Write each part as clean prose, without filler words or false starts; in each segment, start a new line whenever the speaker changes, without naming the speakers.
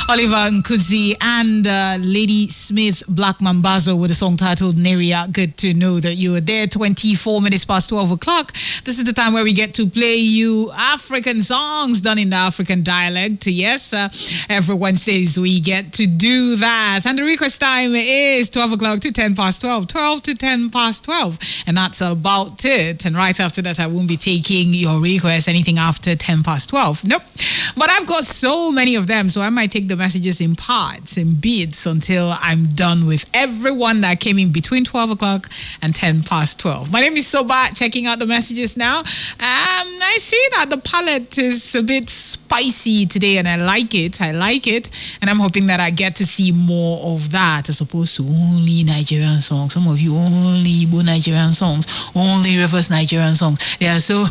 Oliver Nkudzi and Lady Smith Black Mambazo with a song titled Neria. Good to know that you are there. 24 minutes past 12 o'clock. This is the time where we get to play you African songs done in the African dialect. Yes, every Wednesdays we get to do that. And the request time is 12 o'clock to 10 past 12. 12 to 10 past 12. And that's about it. And right after that, I won't be taking your request anything after 10 past 12. Nope. But I've got so many of them, so I might take the messages in parts, in bits, until I'm done with everyone that came in between 12 o'clock and 10 past 12. My name is Soba, checking out the messages now. I see that the palette is a bit spicy today, and I like it. And I'm hoping that I get to see more of that, as opposed to only Nigerian songs. Some of you only Igbo Nigerian songs, only reverse Nigerian songs. They are so...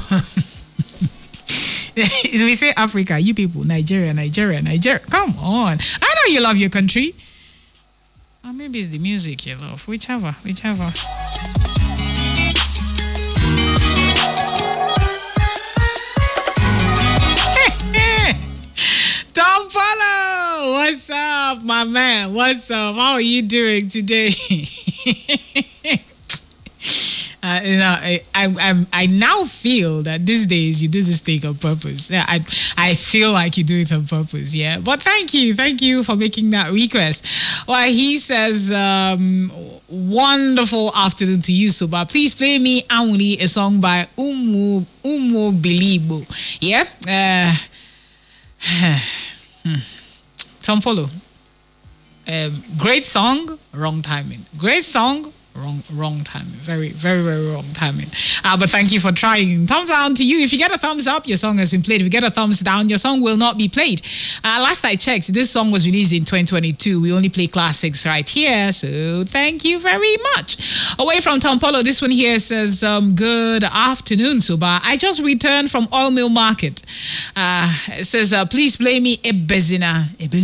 We say Africa, you people, Nigeria. Come on. I know you love your country. Or maybe it's the music you love. Whichever. Tom Polo, what's up, my man? What's up? How are you doing today? I now feel that these days you do this thing on purpose. Yeah, I feel like you do it on purpose. Yeah, but thank you for making that request. Well, he says, wonderful afternoon to you, Soba. Please play me only a song by Umu Bilibo. Yeah. Tom Polo. Great song, wrong timing. Great song. Wrong timing. Very, very, very wrong timing. But thank you for trying. Thumbs down to you. If you get a thumbs up, your song has been played. If you get a thumbs down, your song will not be played. Last I checked, this song was released in 2022. We only play classics right here. So thank you very much. Away from Tom Polo, this one here says, good afternoon, Suba. I just returned from Oil Mill Market. It says, please play me Ebezina.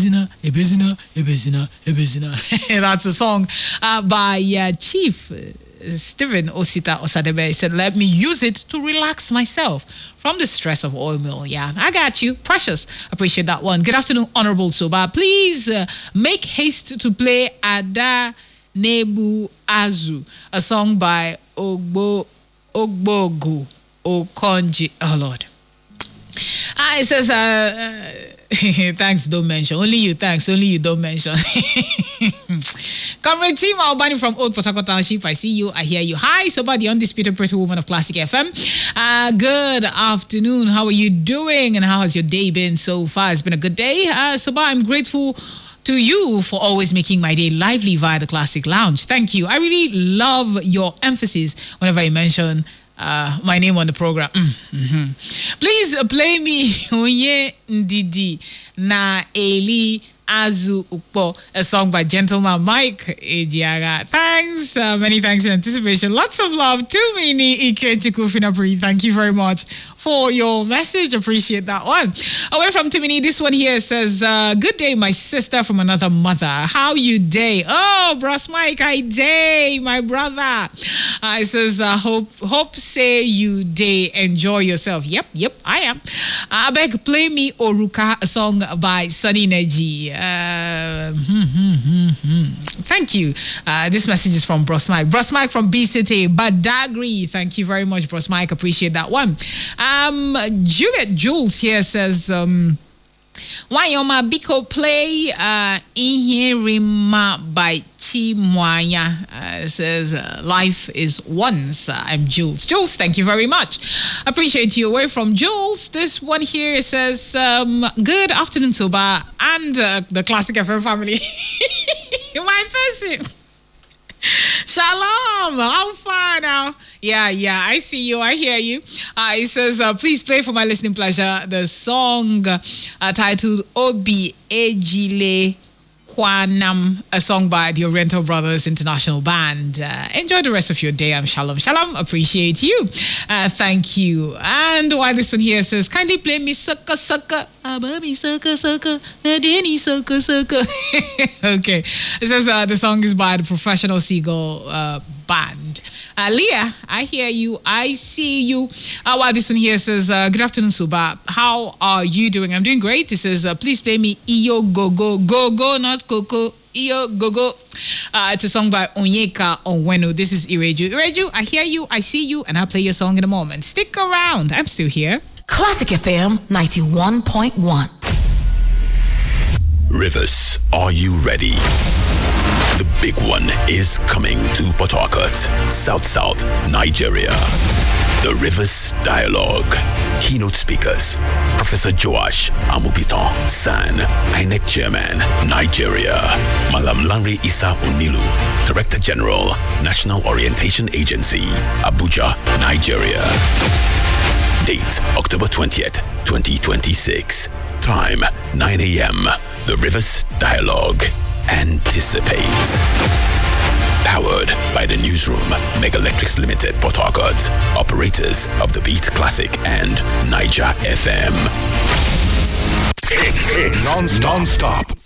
That's a song by Chief Stephen Osita Osadebe. He said, let me use it to relax myself from the stress of Oil Mill. Yeah, I got you. Precious. Appreciate that one. Good afternoon, Honorable Soba. Please make haste to play Ada Nebu Azu, a song by Ogbogu Okonji. Oh, Lord. It says, thanks, don't mention. Only you don't mention. Comrade Chima Albani from Old Port Harcourt Township. I see you, I hear you. Hi, Soba, the undisputed pretty woman of Classic FM. Good afternoon. How are you doing? And how has your day been so far? It's been a good day. Soba, I'm grateful to you for always making my day lively via the Classic Lounge. Thank you. I really love your emphasis whenever you mention my name on the program. Please play me Onye Ndidi na Eli Azu Ukpo, a song by Gentleman Mike Ejiaga. Thanks, many thanks in anticipation. Lots of love to Mini Ike Chikufinapuri. Thank you very much for your message. Appreciate that one. Away from Timini, this one here says, good day, my sister from another mother. How you day? Oh, Bros Mike, I day, my brother. It says, hope say you day, enjoy yourself. Yep, I am. I beg, play me Oruka, a song by Sunny Neji. Thank you. This message is from Bros Mike. Bros Mike from B City, Badagry. Thank you very much, Bros Mike. Appreciate that one. Juliet Jules here says, Wanyoma Biko play Ihirima by Chimwanya. Says life is once. I'm Jules. Jules, thank you very much. Appreciate you. Away from Jules, this one here says, good afternoon, Soba, and the Classic FM family. My person. Shalom. How far now? Yeah, I see you. I hear you. It says, please play for my listening pleasure the song titled Obi Ejile Kwanam, a song by the Oriental Brothers International Band. Enjoy the rest of your day. I'm Shalom. Appreciate you. Thank you. And while this one here says, kindly play me Sucker Sucker. Abami Sucker Sucker. Nadini Sucker Sucker. Okay. It says the song is by the Professional Seagull Band. Leah, I hear you. I see you. Wow, this one here says, good afternoon, Suba. How are you doing? I'm doing great. It says, please play me Iyo Go Go. Go Go, not Coco. Iyo Go Go. It's a song by Onyeka Onwenu. This is Ireju. Ireju, I hear you. I see you. And I'll play your song in a moment. Stick around. I'm still here.
Classic FM 91.1.
Rivers, are you ready? The big one is coming to Port Harcourt, South, Nigeria. The Rivers Dialogue. Keynote speakers, Professor Joash Amupitan, SAN, INEC Chairman, Nigeria. Malam Lanre Issa Onilu, Director General, National Orientation Agency, Abuja, Nigeria. Date, October 20th, 2026. Time, 9 a.m. The Rivers Dialogue. Anticipate. Powered by the Newsroom, Mega Electrics Limited, Port Harcourt. Operators of the Beat Classic and Niger FM.
It's non-stop.